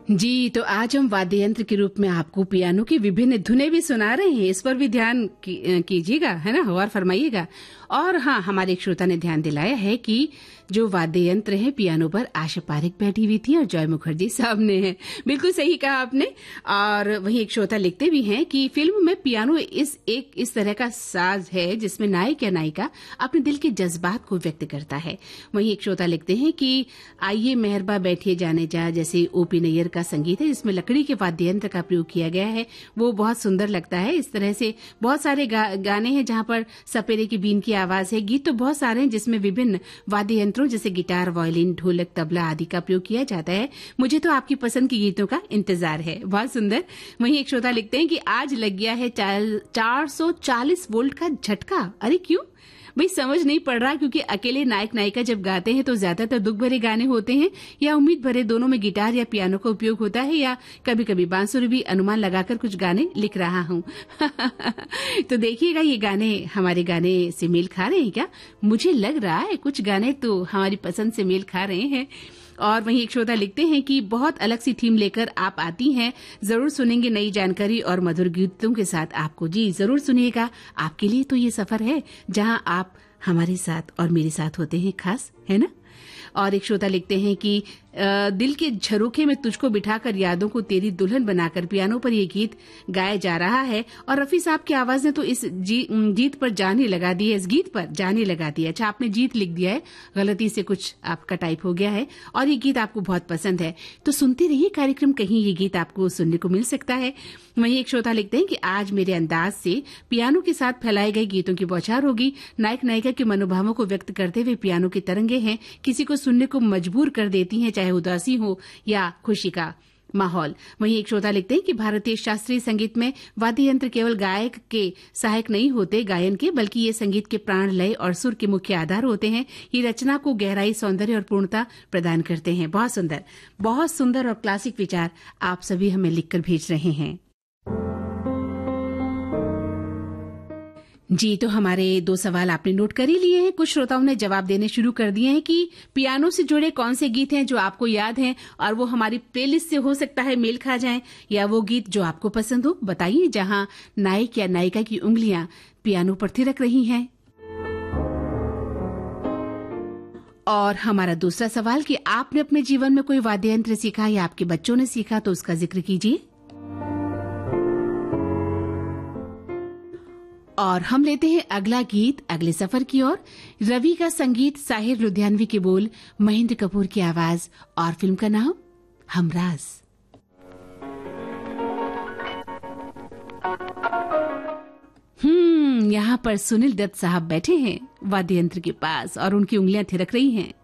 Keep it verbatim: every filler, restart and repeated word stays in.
जी, तो आज हम वाद्य यंत्र के रूप में आपको पियानो की विभिन्न धुनें भी सुना रहे हैं। इस पर भी ध्यान की, कीजिएगा, है ना, गौर फरमाइएगा। और हाँ, हमारे एक श्रोता ने ध्यान दिलाया है कि जो वाद्य यंत्र है पियानो पर आशा पारेख बैठी हुई थी और जॉय मुखर्जी सामने हैं। बिल्कुल सही कहा आपने। और वहीं एक श्रोता लिखते भी हैं कि फिल्म में पियानो इस एक इस तरह का साज है जिसमें नायक या नायिका अपने दिल के जज्बात को व्यक्त करता है। वहीं एक श्रोता लिखते हैं कि आइए मेहरबा बैठिए जाने जा जैसे ओपी नैयर का संगीत है जिसमें लकड़ी के वाद्य यंत्र का प्रयोग किया गया है, वो बहुत सुंदर लगता है। इस तरह से बहुत सारे गा, गाने हैं जहां पर सपेरे की बीन की आवाज है। गीत तो बहुत सारे हैं जिसमें विभिन्न वाद्य यंत्रों जैसे गिटार, वायलिन, ढोलक, तबला आदि का प्रयोग किया जाता है। मुझे तो आपकी पसंद के गीतों का इंतजार है। बहुत सुंदर। वहीं एक श्रोता लिखते हैं कि आज लग गया है चार सौ चालीस वोल्ट का झटका। अरे क्यों भाई, समझ नहीं पड़ रहा, क्योंकि अकेले नायक नायिका जब गाते हैं तो ज्यादातर दुख भरे गाने होते हैं या उम्मीद भरे, दोनों में गिटार या पियानो का उपयोग होता है, या कभी कभी बांसुरी भी। अनुमान लगाकर कुछ गाने लिख रहा हूँ। तो देखिएगा ये गाने हमारे गाने से मेल खा रहे हैं क्या? मुझे लग रहा है कुछ गाने तो हमारी पसंद से मेल खा रहे हैं। और वहीं एक श्रोता लिखते हैं कि बहुत अलग सी थीम लेकर आप आती हैं, जरूर सुनेंगे नई जानकारी और मधुर गीतों के साथ आपको। जी जरूर सुनिएगा, आपके लिए तो ये सफर है जहां आप हमारे साथ और मेरे साथ होते हैं खास, है ना। और एक श्रोता लिखते हैं कि दिल के झरोखे में तुझको बिठाकर यादों को तेरी दुल्हन बनाकर पियानो पर ये गीत गाया जा रहा है। और रफी साहब की आवाज ने तो इस जी, जीत पर जान ही लगा दी है, इस गीत पर जान ही लगा दी है। अच्छा, आपने जीत लिख दिया है, गलती से कुछ आपका टाइप हो गया है और ये गीत आपको बहुत पसंद है, तो सुनते रहिए कार्यक्रम, कहीं ये गीत आपको सुनने को मिल सकता है। वहीं एक श्रोता लिखते हैं कि आज मेरे अंदाज से पियानो के साथ फैलाए गए गीतों की बौछार होगी। नायक नायिका के मनोभावों को व्यक्त करते हुए पियानो की तरंगे हैं, किसी को सुनने को मजबूर कर देती हैं, चाहे उदासी हो या खुशी का माहौल। वहीं एक श्रोता लिखते हैं कि भारतीय शास्त्रीय संगीत में वाद्य यंत्र केवल गायक के सहायक नहीं होते गायन के, बल्कि ये संगीत के प्राण, लय और सुर के मुख्य आधार होते हैं। ये रचना को गहराई, सौंदर्य और पूर्णता प्रदान करते हैं। बहुत सुंदर, बहुत सुंदर और क्लासिक विचार आप सभी हमें लिखकर भेज रहे हैं। जी, तो हमारे दो सवाल आपने नोट कर ही लिए हैं। कुछ श्रोताओं ने जवाब देने शुरू कर दिए हैं कि पियानो से जुड़े कौन से गीत हैं जो आपको याद हैं और वो हमारी प्लेलिस्ट से हो सकता है मेल खा जाएं, या वो गीत जो आपको पसंद हो। बताइए जहां नायक या नायिका की उंगलियां पियानो पर थिरक रही हैं। और हमारा दूसरा सवाल कि आपने अपने जीवन में कोई वाद्य यंत्र सीखा या आपके बच्चों ने सीखा तो उसका जिक्र कीजिए। और हम लेते हैं अगला गीत अगले सफर की ओर। रवि का संगीत, साहिर लुधियानवी के बोल, महेंद्र कपूर की आवाज और फिल्म का नाम हमराज। हम्म यहाँ पर सुनील दत्त साहब बैठे हैं वाद्य यंत्र के पास और उनकी उंगलियां थिरक रही हैं।